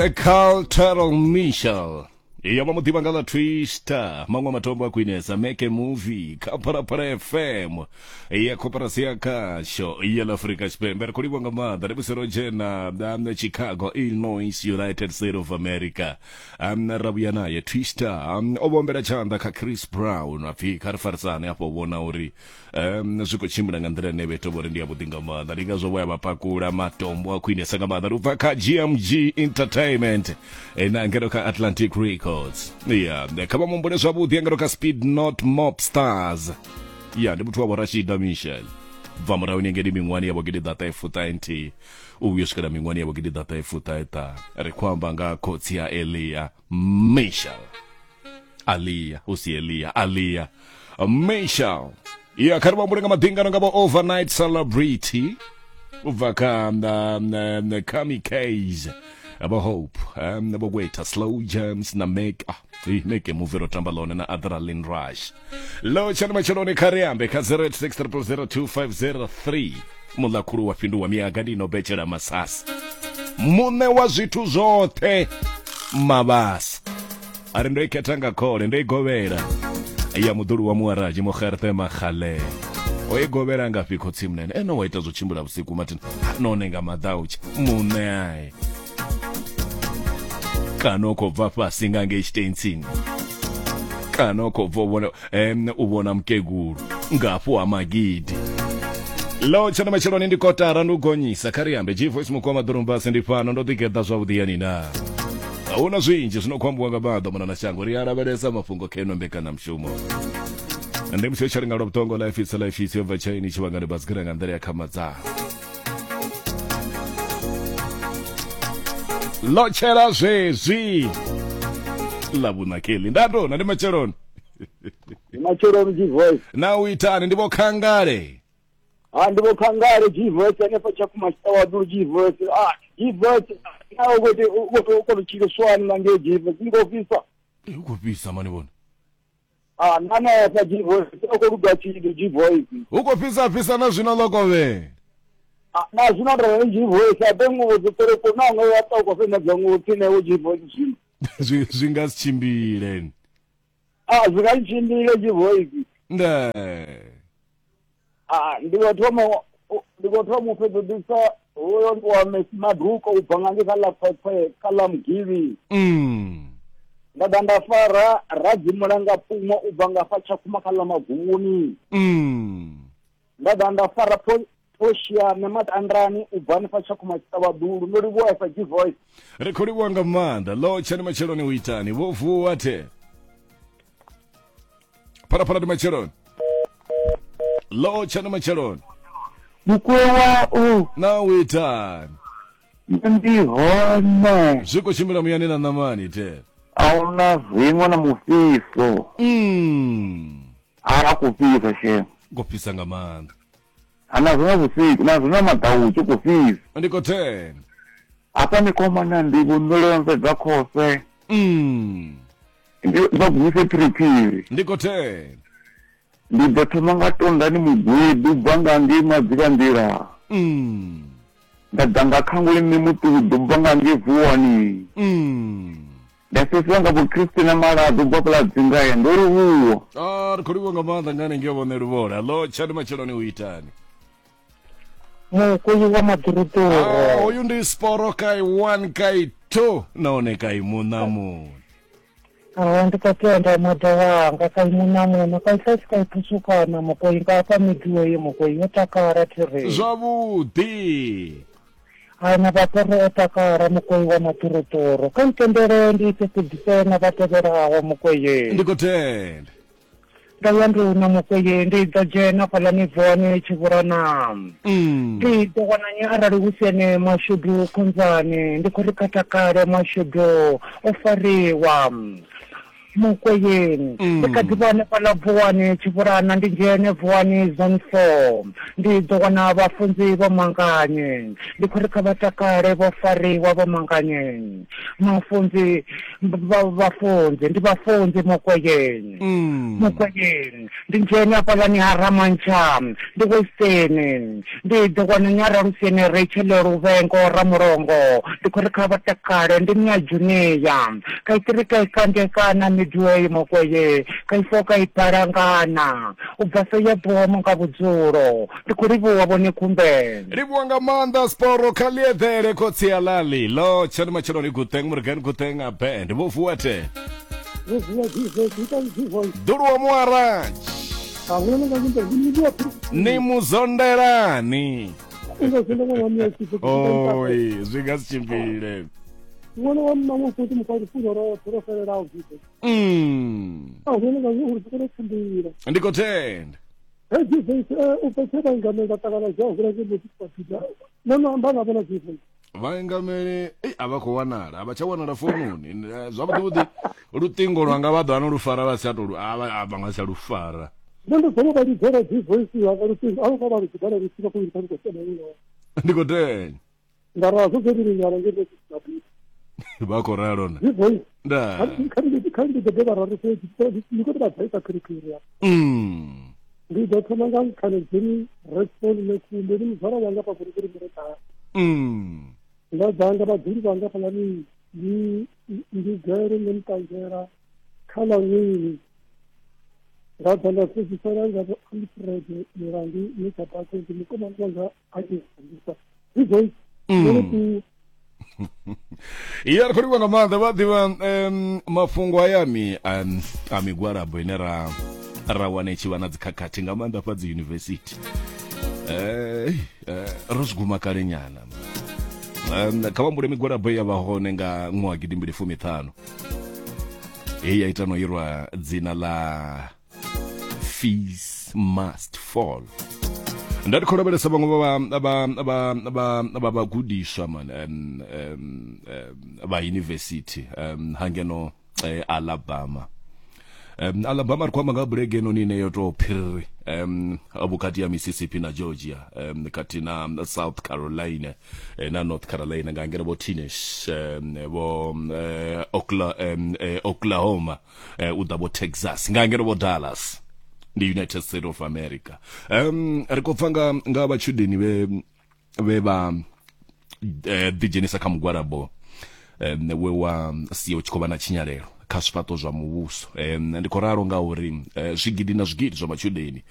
Carl Turtle Mitchell. Yama mutimangala Twister, mangwa matombo kuinesa, make a movie, kapara FM, ya koparasia kasho, ya l'Africa Spember, kuri wanga mada, rebusero jena, Chicago, Illinois, United States of America, Rabiana, ya Twister, obombera chanda ka Chris Brown, afi karfarsane, hapo wona uri, zuko chimbra ngandre nebe tobore ndi abutinga mada, ligazo waya mapakura, matombo kuinesa ngamada, ruvaka GMG Entertainment, na ngeroka Atlantic Records. Yeah, kama mumbonezo abuthi yangeroka Speed Not Mop Stars. Yeah, ndi mtu wa Rashida Michel. Vamura unengedi mingwani ya wagidi data efuta enti. Uyoshikada mingwani ya wagidi data efuta eta. Rekwamba nga koti ya Elia Michel. Alia, usi Elia, Alia Michel. Yeah, karima mburenga madinga ngabo overnight celebrity. Uvaka kamikaze. About hope, about wait, slow jams na make a movie rotambalone na adrenaline rush. Lo chana machalone kariambe kazeret 600025003. Mula kuru wa pindu wa miagadi no bechera masas. Mune wa zitu zote mabas. Arendo ikatanga kole, ndo igobera. Ya muduru wa muaraji mokherte makhale. Oye gobera nga fiko timnene. Eno waitazo chimbula usiku matin. Nonenga madauchi. Mune ai. Kanoko vapa singange ishtensini. Kanoko vobona ubona mkeguru. Ngafu amagidi. Lo chana machelo nindi kota randu gonyisa. Kariambe G-Voice mukoma durumbasi ndipano ndo diketa zwaudiani na. Una zwinji zinokwambu wanga bado mwana na shango. Riara beresa mafungo keno mbeka na mshumo. Ndi msio charinga robutongo life is over chaini chiwangani basikira ngandari ya kamaza. Lochera zezi labuna kili ndado na macheron macheron G-Voice na uitani ndibo kangare ndibo kangare G-Voice anefa chakumashita waduru G-Voice G-Voice nawo gote uko chiro swani nange G-Voice ngofisa ukopisa mani bona nana ya G-Voice uko rugachi G-Voice uko pisa na zina lokove na zina ro G-Voice abengu zotore kona ngo yata ko fena zangu tine o G-Voice zingachimbile zingachimbile G-Voice nda ndiko thoma upedisa oyo wa madruko ubhangange kala mgivi ndadanda fara radzimulanga puma ubhanga facha kuma kala maguni ndadanda fara Oshia memata andrani ubani facha kumachitaba duru nori boy fa G-Voice rekodi wanga manda lo chani macheloni uitani wofu wate para di macheloni lo chani macheloni mukwewa na uitani ndi hona ziko chimila muyani na namani te auna vimwa na mufiso ara kupisa she gopisa nga manda anazona busiku nazona madaucho kufisa ndiko 10 apa nikoma na ndibo nolonze zakhose ndibabuse tripiri ndiko 10 ndibathoma ngatonda ni mugwedu banga ndi madzika ndira ndadanga khangule ni mutudu banga ndi vuwani ndasesanga bu Christina Marado bopla dzingaya ndori huwo rikodiwa nga manda ngane ngiyobone rubora lo chani macheloni uitani mukuyi wa madurutoro oyu ndi sporo kai 1 kai 2 naone kai munamu ndikatenda moda wanga kai munamu kai kai kusukana mukoyi ngapa midiyo ye mukoyi otakara tere zwavudi ana vapere otakara mukoyi wa madurutoro kantendere ndite kudisena vateverawo mukoyi ndikotenda ndayanduna mukoyi ndidajena pala nivone chivurana ndidowananye arali usene mashudu kunzani ndikurikatakare mashudu ofariwa Mukwayeni ndikadibane pala Vuwani Chipurana ndingene Vuwani zone 4 ndidzokwana abafunzi bomanganye ndikhoreka batakale bofariwa bomanganye mafunzi bafunzi ndibafunzi Mukwayeni Mukwayeni ndingene pala ni Haramancha ndiwesteni ndidzokwana nyara Rusene Rachel Ruvengo Ramurongo ndikhoreka batakale ndinyajuneya kaitirika ikandekana midway Mokwaye kaifoka iparangana ubvasa yabwa munga budzuro ndikuribuwa bone kumbe ribuwanga manda sporo kaliedhere kotsi alali lo chani machiro ni guteng murgen gutenga band vofuate duru wa muaraj ni muzonderani oi zvingachimbire Mwana wa mama futhi mukari futhi roferera ugize. Ngene nguri kule kumbira. Ndikotenda. Jive upacheka ngamela takala jawu kule kumbira. Noma mbanga bona jive. Vaingamene avakuwanala avachawanala fonuni zvakuti rutingo rwanga vadho vanorufara vasatu vangasalufara ndondo dzoma vachigara dzivoisi vakarutingo avo kava vachigara rusika kuirikani kwasena ino ndikotenda ndarazo dzeriringana ngezvizabisa vakorarona dzivoisi nda kandi dzebevararise ndikoti vadzaisa kirikiri ndidatoma ngangikane dziri respondi nekumbe ndimuzvara vanga pakurikiri murekaya ndadzanga vadzuri vanga pangani ndigere nemutangera khala nyinyi ndadzanga sezisaranga alfred mirangi nechatatu ndimukomana wanga achizambisa izoi nekuti iye ari kuriwa ngamanda vadhiva mafungo ayami amigwarabho ine rawane chivana dzikakati ngamanda padziyunivhesiti rozviguma kare nyana kavambure migwarabho yavahone nga mwa 2015 iyi yaitanoirwa dzina la Fees Must Fall ndatikholoberesa vamwe vavagudiswa man vayunivhesiti hangeno Alabama Alabama ri kwama nga buregeno nineyo to phiri vukati ya Mississippi na Georgia kati na South Carolina na North Carolina ngangera vo Tennessee vo Oklahoma uda vo Texas ngangera vo Dallas the United States of America rikopfanga nga vachudeni veva dhijenisa kamugwarabo wewa siyo chikova na chinyarero kasvipato zva muvuso ndikoraro ngauri zvigidi na zvigidi zva machudeni